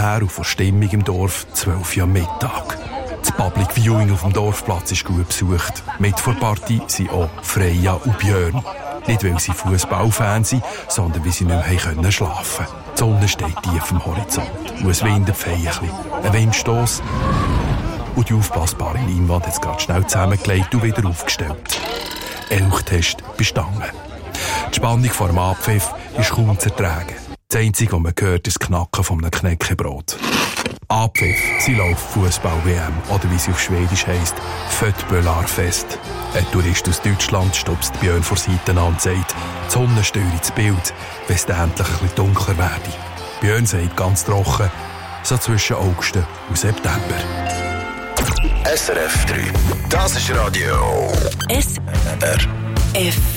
her und von Stimmung im Dorf 12 Uhr am Mittag. Das Public Viewing auf dem Dorfplatz ist gut besucht. Mit vor der Party sind auch Freya und Björn. Nicht, weil sie Fußballfans sind, sondern weil sie nicht mehr schlafen können. Die Sonne steht tief am Horizont und es windet fein ein bisschen. Ein Windstoss und die aufblasbare Leinwand hat es gerade schnell zusammengelegt und wieder aufgestellt. Elchtest bestanden. Die Spannung vor dem Abpfiff ist kaum zu ertragen. Das Einzige, was man hört, ist das Knacken von einem Knäckebrot. Abpfiff, sie läuft Fußball-WM, oder wie sie auf Schwedisch heisst, Fötbölarfest. Ein Tourist aus Deutschland stupst Björn vor Seiten an und sagt, die Sonne störe ins Bild, wenn es endlich ein bisschen dunkler werde. Björn sagt ganz trocken, so zwischen August und September. SRF 3, das ist Radio SRF.